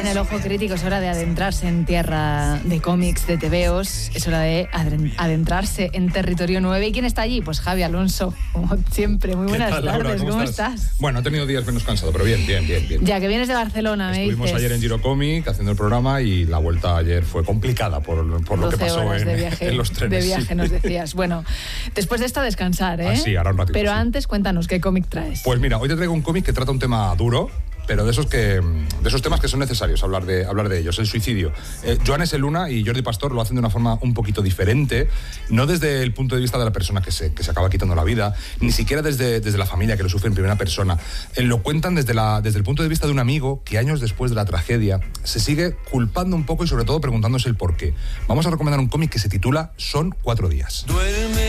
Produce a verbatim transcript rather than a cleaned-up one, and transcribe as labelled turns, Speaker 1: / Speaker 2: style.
Speaker 1: en el Ojo Crítico, es hora de adentrarse en tierra de cómics, de tebeos, es hora de adentrarse en territorio nueve. ¿Y quién está allí? Pues Javi Alonso, como siempre. Muy buenas
Speaker 2: tal,
Speaker 1: tardes,
Speaker 2: Laura? ¿Cómo,
Speaker 1: ¿cómo
Speaker 2: estás?
Speaker 1: estás?
Speaker 2: Bueno, he tenido días menos cansado, pero bien, bien, bien, bien.
Speaker 1: Ya que vienes de Barcelona, me
Speaker 2: Estuvimos
Speaker 1: dices.
Speaker 2: ayer en Girocomic haciendo el programa y la vuelta ayer fue complicada por, por lo que pasó
Speaker 1: horas
Speaker 2: en,
Speaker 1: de viaje,
Speaker 2: en los trenes.
Speaker 1: De viaje,
Speaker 2: sí.
Speaker 1: Nos decías. Bueno, después de esto descansar, ¿eh?
Speaker 2: Ah, sí, ahora un ratito,
Speaker 1: Pero
Speaker 2: sí.
Speaker 1: antes, cuéntanos, ¿qué cómic traes?
Speaker 2: Pues mira, hoy te traigo un cómic que trata un tema duro, pero de esos que de esos temas que son necesarios hablar de hablar de ellos, el suicidio. Eh, Joan S. Luna y Jordi Pastor lo hacen de una forma un poquito diferente, no desde el punto de vista de la persona que se, que se acaba quitando la vida, ni siquiera desde, desde la familia que lo sufre en primera persona. Eh, lo cuentan desde, la, desde el punto de vista de un amigo que años después de la tragedia se sigue culpando un poco y sobre todo preguntándose el por qué. Vamos a recomendar un cómic que se titula Son cuatro días. Duerme.